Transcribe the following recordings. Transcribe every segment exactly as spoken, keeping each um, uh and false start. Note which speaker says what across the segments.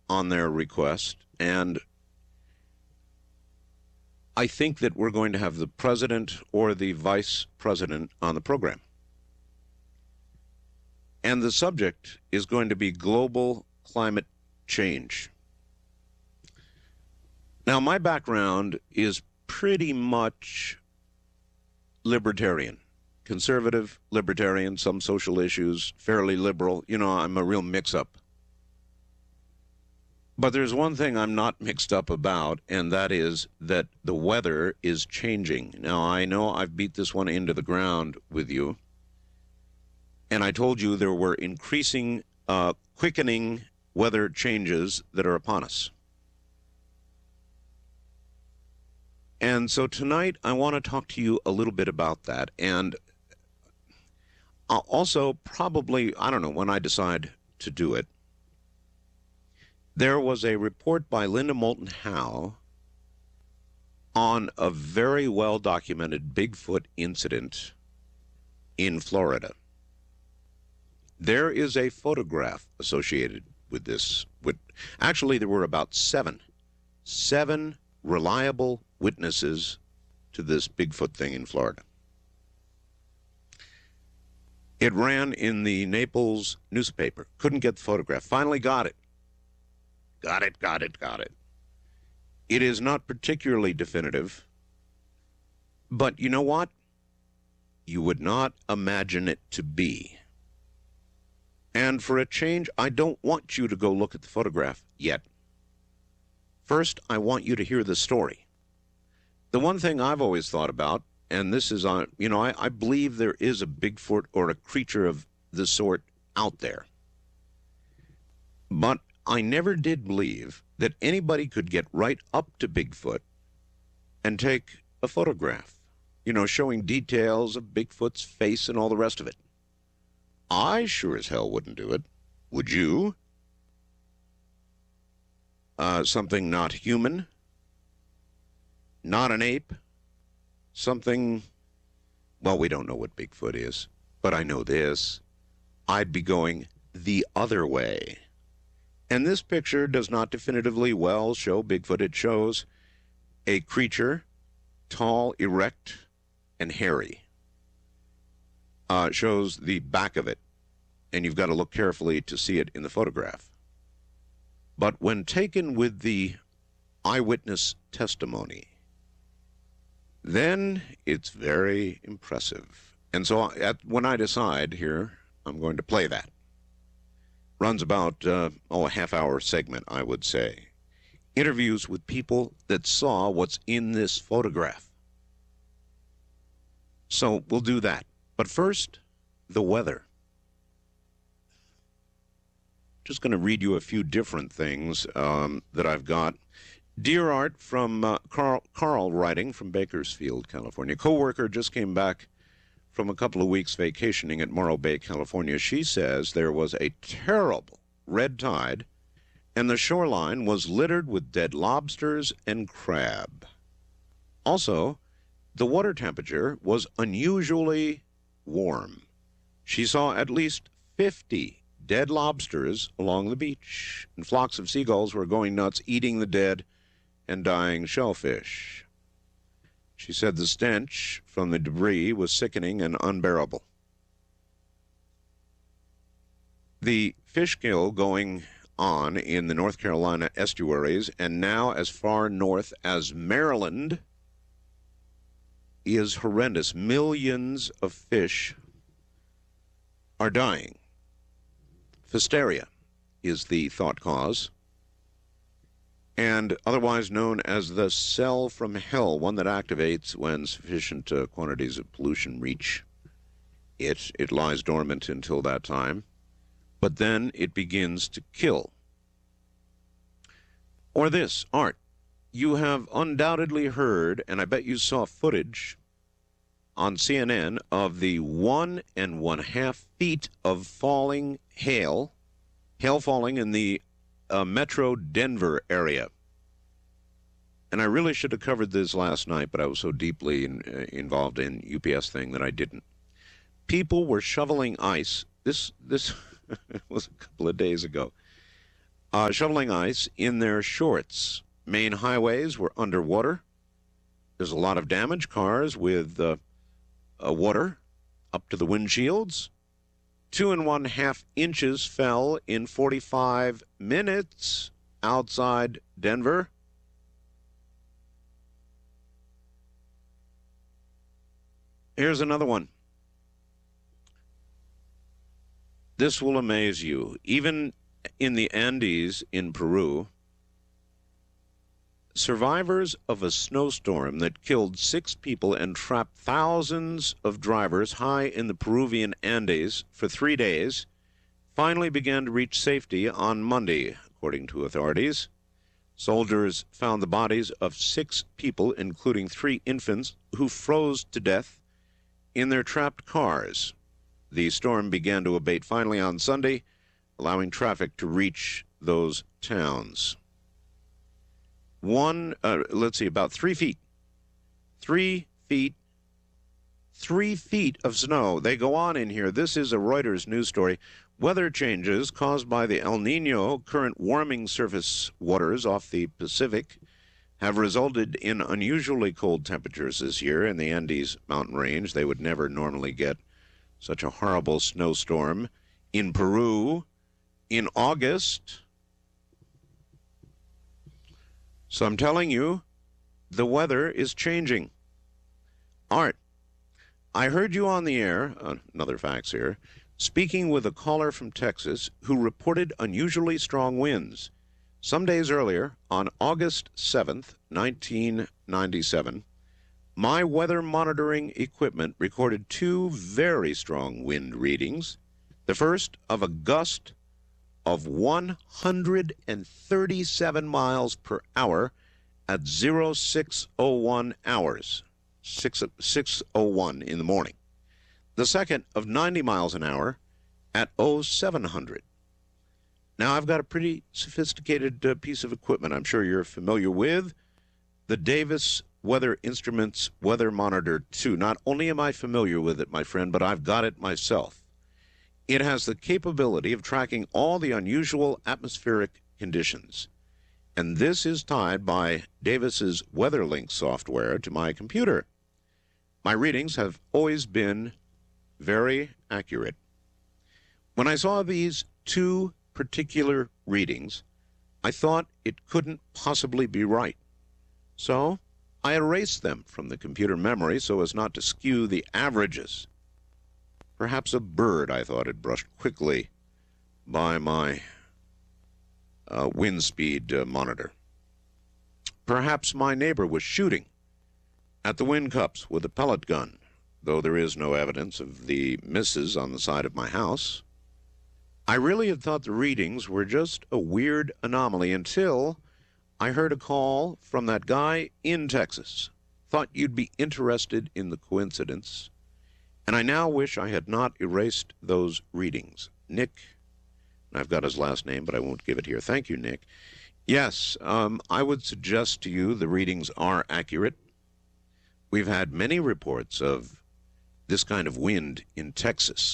Speaker 1: on their request, and I think that we're going to have the president or the vice president on the program. And the subject is going to be global climate change. Now, my background is pretty much libertarian, conservative, libertarian, some social issues, fairly liberal. You know, I'm a real mix-up. But there's one thing I'm not mixed up about, and that is that the weather is changing. Now, I know I've beat this one into the ground with you, and I told you there were increasing, uh, quickening weather changes that are upon us. And so tonight I want to talk to you a little bit about that, and also probably, I don't know, when I decide to do it. There was a report by Linda Moulton Howe on a very well-documented Bigfoot incident in Florida. There is a photograph associated with this. With, actually, there were about seven, seven reliable witnesses to this Bigfoot thing in Florida. It ran in the Naples newspaper. Couldn't get the photograph. Finally got it. Got it, got it, got it. It is not particularly definitive, but you know what? You would not imagine it to be. And for a change, I don't want you to go look at the photograph yet. First, I want you to hear the story. The one thing I've always thought about, and this is on, you know, I, I believe there is a Bigfoot or a creature of the sort out there. But I never did believe that anybody could get right up to Bigfoot and take a photograph, you know, showing details of Bigfoot's face and all the rest of it. I sure as hell wouldn't do it. Would you? Uh, something not human, not an ape, something, well, we don't know what Bigfoot is, but I know this. I'd be going the other way. And this picture does not definitively well show Bigfoot. It shows a creature, tall, erect, and hairy. Uh, it shows the back of it, and you've got to look carefully to see it in the photograph. But when taken with the eyewitness testimony, then it's very impressive. And so at, when I decide here, I'm going to play that. Runs about, uh, oh, a half-hour segment, I would say. Interviews with people that saw what's in this photograph. So we'll do that. But first, the weather. Just going to read you a few different things um, that I've got. Dear Art from uh, Carl, Carl writing from Bakersfield, California. Coworker just came back from a couple of weeks vacationing at Morro Bay, California. She says there was a terrible red tide, and the shoreline was littered with dead lobsters and crab. Also, the water temperature was unusually warm. She saw at least fifty dead lobsters along the beach, and flocks of seagulls were going nuts, eating the dead and dying shellfish. She said the stench from the debris was sickening and unbearable. The fish kill going on in the North Carolina estuaries and now as far north as Maryland is horrendous. Millions of fish are dying. Pfisteria is the thought cause, and otherwise known as the cell from hell, one that activates when sufficient uh, quantities of pollution reach it. It lies dormant until that time, but then it begins to kill. Or this, Art, you have undoubtedly heard, and I bet you saw footage on C N N of the one and one half feet of falling hail, hail falling in the uh, metro Denver area. And I really should have covered this last night, but I was so deeply in, uh, involved in U P S thing that I didn't. People were shoveling ice. This this was a couple of days ago. uh, shoveling ice in their shorts. Main highways were underwater. There's a lot of damage. Cars with uh, uh, water up to the windshields. Two and one half inches fell in forty-five minutes outside Denver. Here's another one. This will amaze you. Even in the Andes in Peru, survivors of a snowstorm that killed six people and trapped thousands of drivers high in the Peruvian Andes for three days finally began to reach safety on Monday, according to authorities. Soldiers found the bodies of six people, including three infants, who froze to death in their trapped cars. The storm began to abate finally on Sunday, allowing traffic to reach those towns. One, uh, let's see, about three feet. Three feet. Three feet of snow. They go on in here. This is a Reuters news story. Weather changes caused by the El Nino current warming surface waters off the Pacific have resulted in unusually cold temperatures this year in the Andes mountain range. They would never normally get such a horrible snowstorm. In Peru, in August. So I'm telling you, the weather is changing. Art, I heard you on the air, uh, another fax here, speaking with a caller from Texas who reported unusually strong winds. Some days earlier, on August seventh, nineteen ninety-seven, my weather monitoring equipment recorded two very strong wind readings. The first of a gust of one hundred thirty-seven miles per hour at oh six oh one hours, six oh one in the morning. The second of ninety miles an hour at oh seven hundred. Now, I've got a pretty sophisticated uh, piece of equipment I'm sure you're familiar with, the Davis Weather Instruments Weather Monitor two. Not only am I familiar with it, my friend, but I've got it myself. It has the capability of tracking all the unusual atmospheric conditions. And this is tied by Davis's WeatherLink software to my computer. My readings have always been very accurate. When I saw these two particular readings, I thought it couldn't possibly be right. So I erased them from the computer memory so as not to skew the averages. Perhaps a bird, I thought, had brushed quickly by my uh, wind speed uh, monitor. Perhaps my neighbor was shooting at the wind cups with a pellet gun, though there is no evidence of the misses on the side of my house. I really had thought the readings were just a weird anomaly until I heard a call from that guy in Texas. Thought you'd be interested in the coincidence. And I now wish I had not erased those readings. Nick, I've got his last name, but I won't give it here. Thank you, Nick. Yes, um, I would suggest to you the readings are accurate. We've had many reports of this kind of wind in Texas.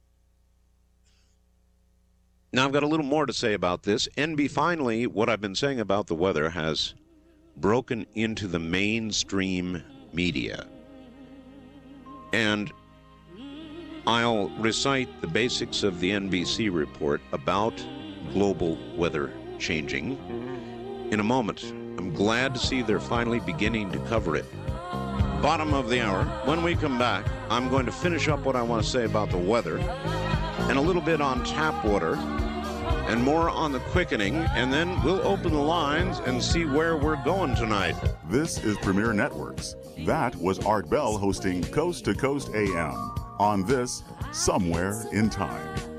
Speaker 1: Now, I've got a little more to say about this. N B, finally, what I've been saying about the weather has broken into the mainstream media. And I'll recite the basics of the N B C report about global weather changing in a moment. I'm glad to see they're finally beginning to cover it. Bottom of the hour. When we come back, I'm going to finish up what I want to say about the weather and a little bit on tap water and more on the quickening, and then we'll open the lines and see where we're going tonight.
Speaker 2: This is Premier Networks. That was Art Bell hosting Coast to Coast A M on this Somewhere in Time.